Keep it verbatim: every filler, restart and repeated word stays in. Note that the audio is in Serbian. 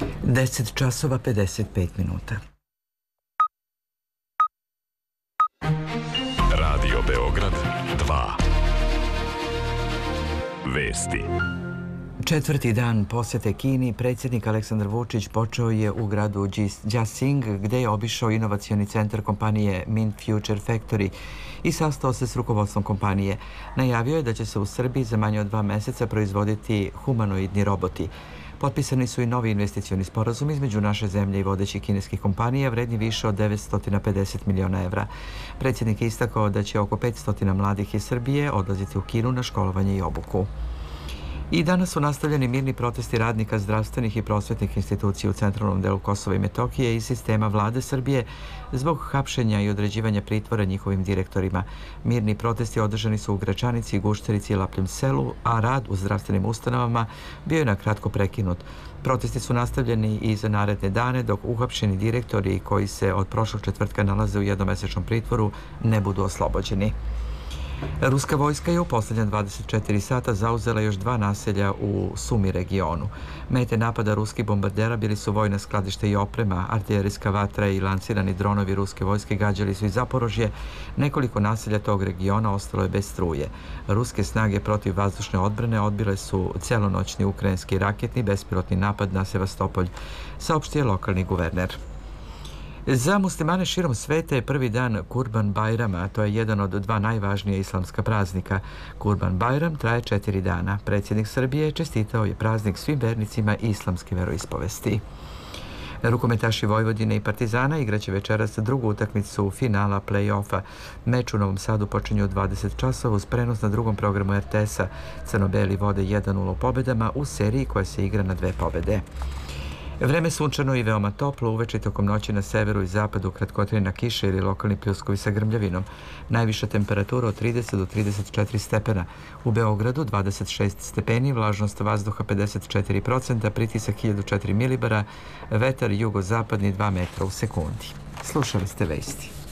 deset časova pedeset pet minuta. Radio Beograd dva. Vesti. Četvrti dan posjete Kini, predsjednik Aleksandar Vučić počeo je u gradu Jiaxing, gdje je obišao inovacioni centar kompanije Mint Future Factory i sastao se s rukovodstvom kompanije. Najavio je da će se u Srbiji za manje od dva meseca proizvoditi humanoidni roboti. Potpisani su i novi investicioni sporazum između naše zemlje i vodećih kineskih kompanija vredni više od devetsto pedeset miliona evra. Predsjednik je istakao da će oko petsto mladih iz Srbije odlaziti u Kinu na školovanje i obuku. I danas su nastavljeni mirni protesti radnika zdravstvenih i prosvetnih institucija u centralnom delu Kosova i Metohije i sistema vlade Srbije zbog hapšenja i određivanja pritvora njihovim direktorima. Mirni protesti održani su u Gračanici, Gušterici i Lapljem selu, a rad u zdravstvenim ustanovama bio je na kratko prekinut. Protesti su nastavljeni i za naredne dane dok uhapšeni direktori koji se od prošlog četvrtka nalaze u jednomesečnom pritvoru ne budu oslobođeni. Ruska vojska je u posljednja dvadeset četiri sata zauzela još dva naselja u Sumi regionu. Mete napada ruskih bombardera bili su vojna skladišta i oprema, artiljerijska vatra i lancirani dronovi ruske vojske gađali su i Zaporožje. Nekoliko naselja tog regiona ostalo je bez struje. Ruske snage protiv vazdušne odbrane odbile su celonoćni ukrajinski raketni bespilotni napad na Sevastopolj, saopštio lokalni guverner. Za muslimane širom sveta je prvi dan Kurban Bajrama, to je jedan od dva najvažnija islamska praznika. Kurban Bajram traje četiri dana. Predsjednik Srbije čestitao je praznik svim vernicima islamske veroispovesti. Rukometaši Vojvodine i Partizana igraće večeras drugu utakmicu finala play-offa. Meč u Novom Sadu počinje u dvadeset časova uz prenos na drugom programu er te esa. Crno-beli vode jedan nula u pobedama u seriji koja se igra na dve pobede. Vreme sunčano i veoma toplo, uveče tokom noći na severu i zapadu kratkotrajna kiša ili lokalni pljuskovi sa grmljavinom. Najviša temperatura od trideset do trideset četiri stepena. U Beogradu dvadeset šest stepeni, vlažnost vazduha pedeset četiri procenta, pritisak hiljadu četiri milibara, vetar jugozapadni dva metra u sekundi. Slušali ste vesti.